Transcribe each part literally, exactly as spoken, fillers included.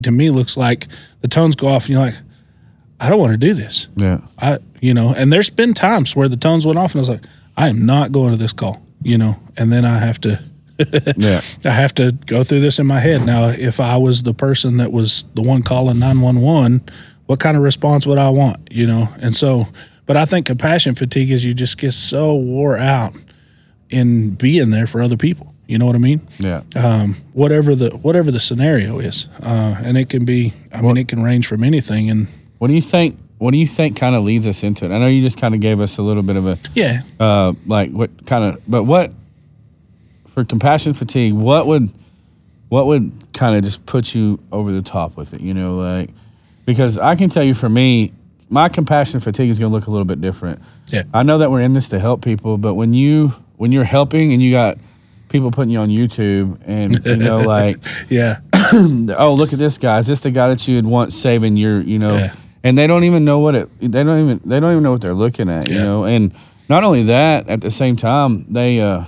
to me looks like the tones go off and you're like, I don't want to do this. Yeah. I, you know, and there's been times where the tones went off and I was like, I am not going to this call, you know, and then I have to, yeah. I have to go through this in my head. Now, if I was the person that was the one calling nine one one, what kind of response would I want, you know? And so, but I think compassion fatigue is you just get so wore out in being there for other people. You know what I mean? Yeah. Um, whatever the whatever the scenario is, uh, and it can be. I mean, it can range from anything. And what do you think? What do you think kind of leads us into it? I know you just kind of gave us a little bit of a yeah, uh, like what kind of, but what for compassion fatigue? What would what would kind of just put you over the top with it? You know, like because I can tell you for me, my compassion fatigue is going to look a little bit different. Yeah, I know that we're in this to help people, but when you when you're helping and you got people putting you on YouTube and, you know, like, yeah, oh, look at this guy. Is this the guy that you would want saving your, you know, yeah. and they don't even know what it, they don't even, they don't even know what they're looking at, yeah. you know, and not only that, at the same time, they, uh,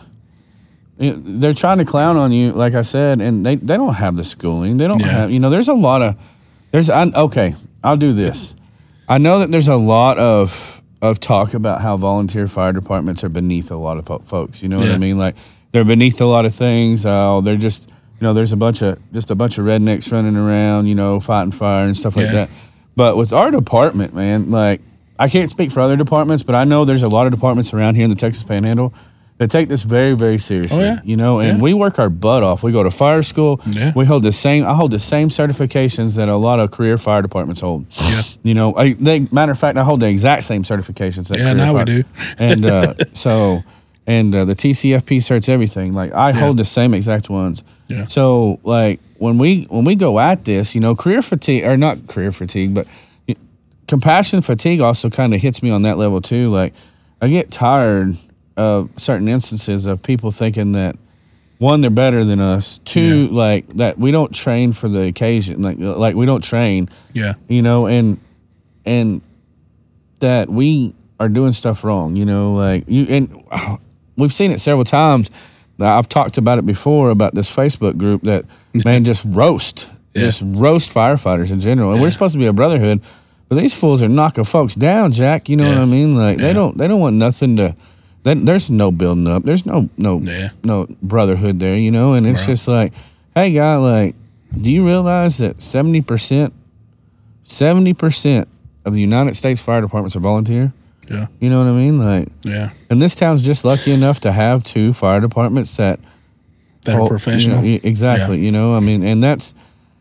they're trying to clown on you, like I said, and they, they don't have the schooling. They don't yeah. have, you know, there's a lot of, there's, I, okay, I'll do this. I know that there's a lot of, of talk about how volunteer fire departments are beneath a lot of po- folks, you know yeah. what I mean? Like, they're beneath a lot of things. Uh, they're just, you know, there's a bunch of, just a bunch of rednecks running around, you know, fighting fire and stuff like yeah. that. But with our department, man, like, I can't speak for other departments, but I know there's a lot of departments around here in the Texas Panhandle that take this very, very seriously, oh, yeah. you know, and yeah. we work our butt off. We go to fire school. Yeah. We hold the same, I hold the same certifications that a lot of career fire departments hold. Yeah. You know, I, they, matter of fact, I hold the exact same certifications that yeah, career now fire. we do. And uh, so, and uh, the T C F P certs, everything. Like, I yeah. hold the same exact ones. Yeah. So, like, when we when we go at this, you know, career fatigue, or not career fatigue, but compassion fatigue also kind of hits me on that level too. Like, I get tired of certain instances of people thinking that, one, they're better than us. Two, yeah. like, that we don't train for the occasion. Like, like we don't train. Yeah. You know, and and that we are doing stuff wrong. You know, like you and oh, we've seen it several times. I've talked about it before about this Facebook group that man just roast, yeah. just roast firefighters in general. And yeah. we're supposed to be a brotherhood, but these fools are knocking folks down, Jack. You know yeah. what I mean? Like yeah. they don't they don't want nothing to. They, there's no building up. There's no no yeah. no brotherhood there. You know, and it's right. just like, hey, guy, like, do you realize that seventy percent, seventy percent of the United States fire departments are volunteer? Yeah. You know what I mean? Like, yeah. And this town's just lucky enough to have two fire departments that that are professional. You know, exactly. Yeah. You know, I mean, and that's,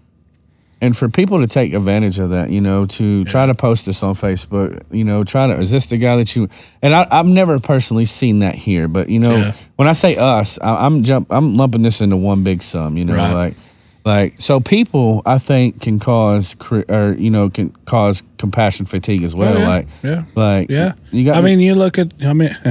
and for people to take advantage of that, you know, to yeah. try to post this on Facebook, you know, try to, is this the guy that you, and I, I've never personally seen that here, but, you know, yeah. when I say us, I, I'm jump, I'm lumping this into one big sum, you know, right. like, Like, so people, I think, can cause, or, you know, can cause compassion fatigue as well. Oh, yeah. Like, yeah. like, yeah. You got I mean, you look at, I mean,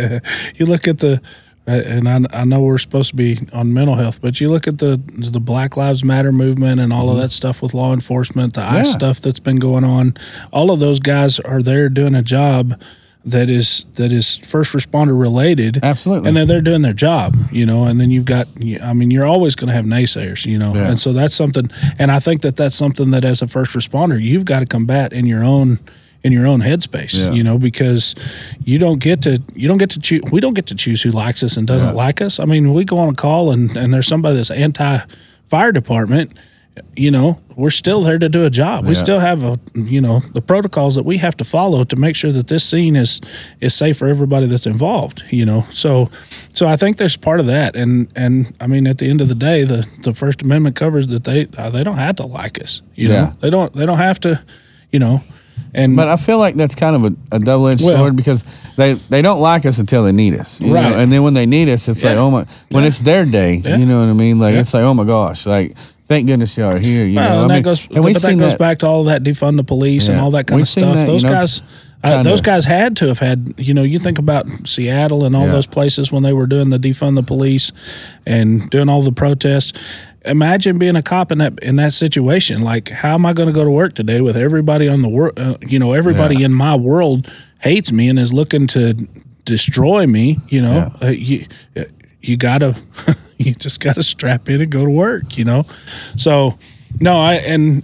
you look at the, uh, and I, I know we're supposed to be on mental health, but you look at the the Black Lives Matter movement and all mm-hmm. of that stuff with law enforcement, the yeah. ICE stuff that's been going on. All of those guys are there doing a job that is that is first responder related. Absolutely. And then they're doing their job, you know, and then you've got, I mean, you're always going to have naysayers, you know, yeah. and so that's something, and I think that that's something that as a first responder, you've got to combat in your own, in your own headspace, yeah. you know, because you don't get to, you don't get to choose, we don't get to choose who likes us and doesn't yeah. like us. I mean, we go on a call and, and there's somebody that's anti-fire department, you know, we're still there to do a job. We yeah. still have a, you know, the protocols that we have to follow to make sure that this scene is is safe for everybody that's involved. You know, so so I think there's part of that, and and I mean, at the end of the day, the, the First Amendment covers that they uh, they don't have to like us. You yeah. know, they don't they don't have to, you know. And but I feel like that's kind of a, a double edged well, sword because they, they don't like us until they need us, you right? know? And then when they need us, it's yeah. like oh my, when yeah. it's their day, yeah. you know what I mean? Like yeah. it's like oh my gosh, like. Thank goodness y'all are here. You well, know, and I that mean, goes, and but that goes that. back to all that defund the police yeah. and all that kind we've of stuff. That, those you know, guys, uh, those guys had to have had. You know, you think about Seattle and all yeah. those places when they were doing the defund the police and doing all the protests. Imagine being a cop in that in that situation. Like, how am I going to go to work today with everybody on the world? Uh, you know, everybody yeah. in my world hates me and is looking to destroy me. You know, yeah. uh, you you gotta. You just got to strap in and go to work, you know? So No, I and